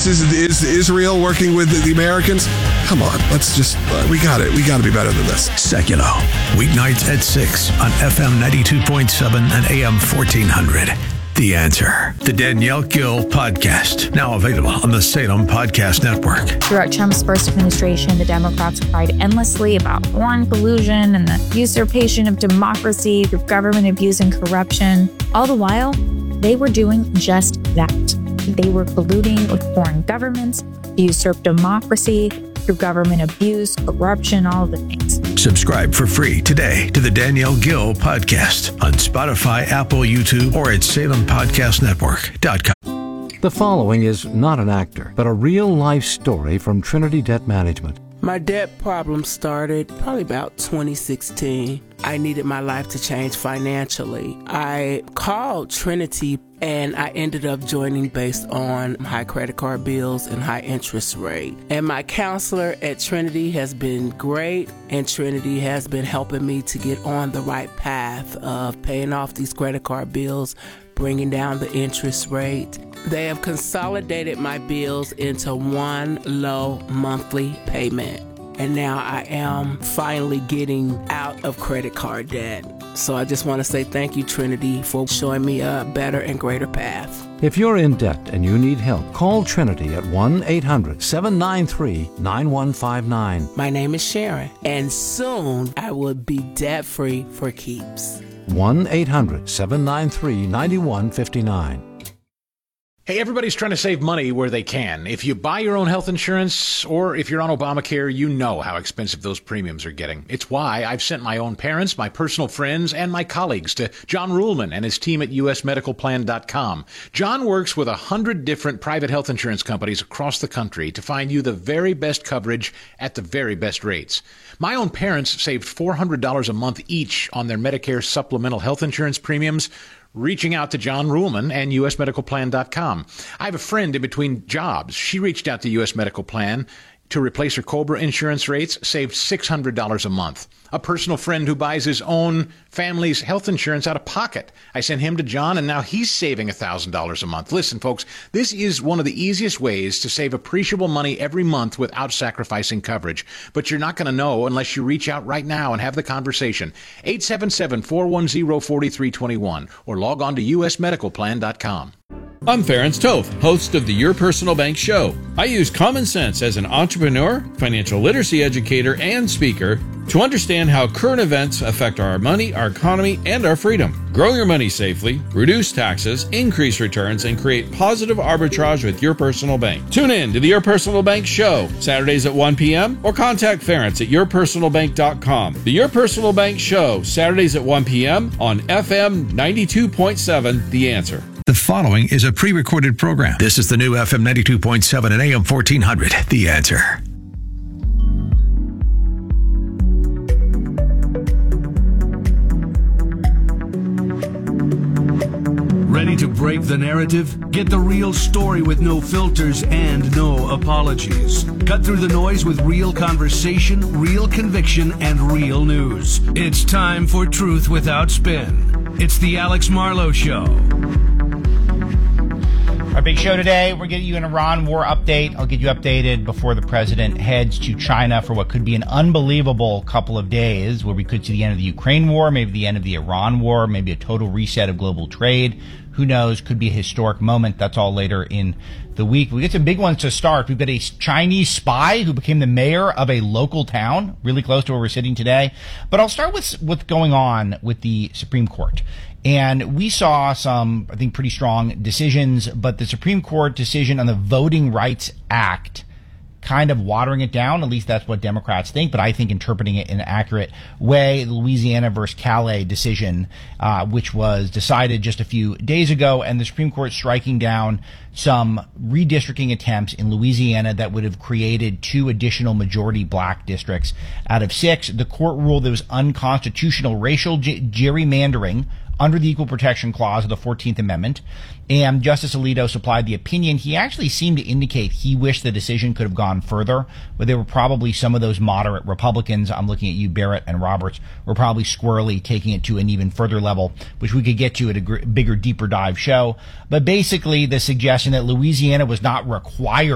this is Israel working with the Americans. Come on, let's just, we got it. We got to be better than this. Seculo, weeknights at 6 on FM 92.7 and AM 1400. The Answer. The Danielle Gill Podcast. Now available on the Salem Podcast Network. Throughout Trump's first administration, the Democrats cried endlessly about foreign collusion and the usurpation of democracy through government abuse and corruption. All the while, they were doing just that. They were colluding with foreign governments to usurp democracy through government abuse, corruption, all of the things. Subscribe for free today to the Danielle Gill Podcast on Spotify, Apple, YouTube, or at SalemPodcastNetwork.com. The following is not an actor, but a real-life story from Trinity Debt Management. My debt problem started probably about 2016. I needed my life to change financially. I called Trinity and I ended up joining based on high credit card bills and high interest rate. And my counselor at Trinity has been great, and Trinity has been helping me to get on the right path of paying off these credit card bills, bringing down the interest rate. They have consolidated my bills into one low monthly payment. And now I am finally getting out of credit card debt. So I just want to say thank you, Trinity, for showing me a better and greater path. If you're in debt and you need help, call Trinity at 1-800-793-9159. My name is Sharon, and soon I will be debt-free for keeps. 1-800-793-9159. Hey, everybody's trying to save money where they can. If you buy your own health insurance or if you're on Obamacare, you know how expensive those premiums are getting. It's why I've sent my own parents, my personal friends, and my colleagues to John Ruhlman and his team at usmedicalplan.com. John works with 100 different private health insurance companies across the country to find you the very best coverage at the very best rates. My own parents saved $400 a month each on their Medicare supplemental health insurance premiums, reaching out to John Ruhlman and usmedicalplan.com. I have a friend in between jobs. She reached out to US Medical Plan to replace her COBRA insurance rates, saved $600 a month. A personal friend who buys his own family's health insurance out of pocket. I sent him to John, and now he's saving $1,000 a month. Listen, folks, this is one of the easiest ways to save appreciable money every month without sacrificing coverage. But you're not going to know unless you reach out right now and have the conversation. 877-410-4321 or log on to usmedicalplan.com. I'm Ferenc Toth, host of the Your Personal Bank Show. I use common sense as an entrepreneur, financial literacy educator, and speaker to understand how current events affect our money, our economy, and our freedom. Grow your money safely, reduce taxes, increase returns, and create positive arbitrage with Your Personal Bank. Tune in to the Your Personal Bank Show, Saturdays at 1 p.m. or contact Ferenc at yourpersonalbank.com. The Your Personal Bank Show, Saturdays at 1 p.m. on FM 92.7 The Answer. The following is a pre-recorded program. This is the new FM 92.7 and AM 1400. The Answer. Ready to break the narrative? Get the real story with no filters and no apologies. Cut through the noise with real conversation, real conviction, and real news. It's time for Truth Without Spin. It's the Alex Marlowe Show. Our big show today, we're getting you an Iran war update. I'll get you updated before the president heads to China for what could be an unbelievable couple of days where we could see the end of the Ukraine war, maybe the end of the Iran war, maybe a total reset of global trade. Who knows? Could be a historic moment. That's all later in the week. We get some big ones to start. We've got a Chinese spy who became the mayor of a local town, really close to where we're sitting today. But I'll start with what's going on with the Supreme Court. And we saw some, I think, pretty strong decisions, but the Supreme Court decision on the Voting Rights Act kind of watering it down. At least that's what Democrats think, but I think interpreting it in an accurate way. The Louisiana versus Calais decision, which was decided just a few days ago, and the Supreme Court striking down some redistricting attempts in Louisiana that would have created 2 additional majority black districts out of 6. The court ruled there was unconstitutional racial gerrymandering under the Equal Protection Clause of the 14th Amendment, and Justice Alito supplied the opinion. He actually seemed to indicate he wished the decision could have gone further, but there were probably some of those moderate Republicans, I'm looking at you, Barrett and Roberts, were probably squirrely taking it to an even further level, which we could get to at a bigger, deeper dive show. But basically, the suggestion that Louisiana was not required